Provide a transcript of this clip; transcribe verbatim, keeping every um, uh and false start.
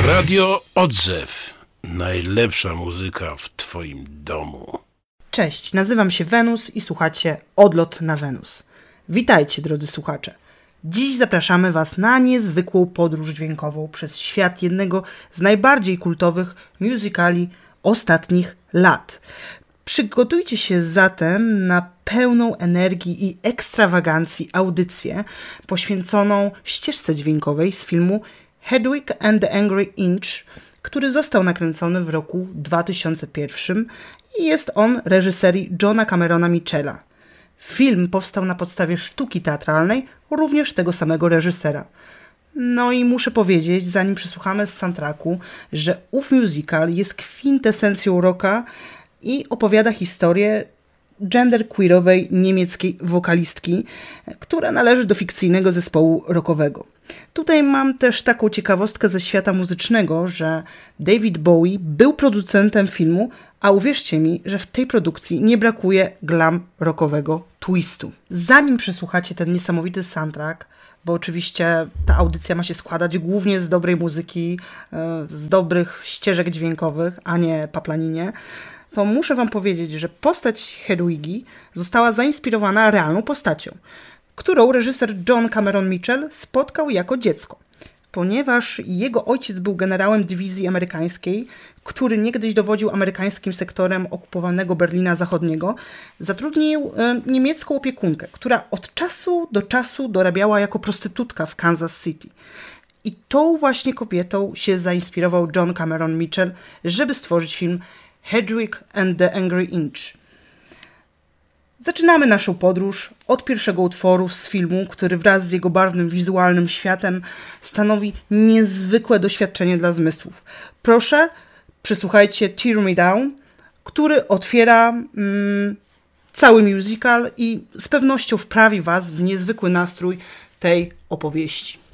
Radio Odzew. Najlepsza muzyka w twoim domu. Cześć, nazywam się Wenus i słuchacie Odlot na Wenus. Witajcie, drodzy słuchacze. Dziś zapraszamy Was na niezwykłą podróż dźwiękową przez świat jednego z najbardziej kultowych musicali ostatnich lat. Przygotujcie się zatem na pełną energii i ekstrawagancji audycję poświęconą ścieżce dźwiękowej z filmu Hedwig and the Angry Inch, który został nakręcony w roku dwa tysiące pierwszym i jest on reżyserii Johna Camerona Mitchella. Film powstał na podstawie sztuki teatralnej również tego samego reżysera. No i muszę powiedzieć, zanim przesłuchamy z soundtracku, że ów musical jest kwintesencją rocka i opowiada historię genderqueerowej niemieckiej wokalistki, która należy do fikcyjnego zespołu rockowego. Tutaj mam też taką ciekawostkę ze świata muzycznego, że David Bowie był producentem filmu, a uwierzcie mi, że w tej produkcji nie brakuje glam rockowego twistu. Zanim przesłuchacie ten niesamowity soundtrack, bo oczywiście ta audycja ma się składać głównie z dobrej muzyki, z dobrych ścieżek dźwiękowych, a nie paplaninie, to muszę Wam powiedzieć, że postać Hedwigi została zainspirowana realną postacią, którą reżyser John Cameron Mitchell spotkał jako dziecko. Ponieważ jego ojciec był generałem dywizji amerykańskiej, który niegdyś dowodził amerykańskim sektorem okupowanego Berlina Zachodniego, zatrudnił e, niemiecką opiekunkę, która od czasu do czasu dorabiała jako prostytutka w Kansas City. I tą właśnie kobietą się zainspirował John Cameron Mitchell, żeby stworzyć film Hedwig and the Angry Inch. Zaczynamy naszą podróż od pierwszego utworu z filmu, który wraz z jego barwnym wizualnym światem stanowi niezwykłe doświadczenie dla zmysłów. Proszę, przesłuchajcie Tear Me Down, który otwiera mm, cały musical i z pewnością wprawi Was w niezwykły nastrój tej opowieści.